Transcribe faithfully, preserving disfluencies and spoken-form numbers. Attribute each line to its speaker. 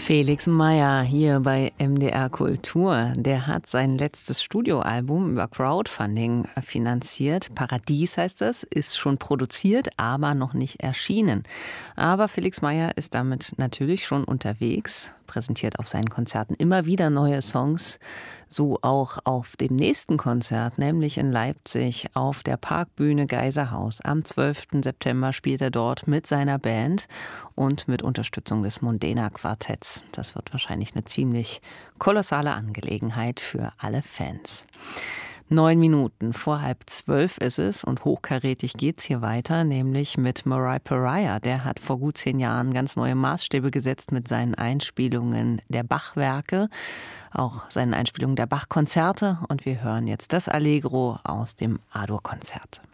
Speaker 1: Felix Meyer hier bei M D R Kultur. Der hat sein letztes Studioalbum über Crowdfunding finanziert. Paradies heißt es, ist schon produziert, aber noch nicht erschienen. Aber Felix Meyer ist damit natürlich schon unterwegs, präsentiert auf seinen Konzerten immer wieder neue Songs. So auch auf dem nächsten Konzert, nämlich in Leipzig auf der Parkbühne Geiserhaus. Am zwölften September spielt er dort mit seiner Band und mit Unterstützung des Mundena Quartetts. Das wird wahrscheinlich eine ziemlich kolossale Angelegenheit für alle Fans. Neun Minuten vor halb zwölf ist es und hochkarätig geht's hier weiter, nämlich mit Mariah Pariah. Der hat vor gut zehn Jahren ganz neue Maßstäbe gesetzt mit seinen Einspielungen der Bach-Werke, auch seinen Einspielungen der Bach-Konzerte. Und wir hören jetzt das Allegro aus dem A-Dur-Konzert.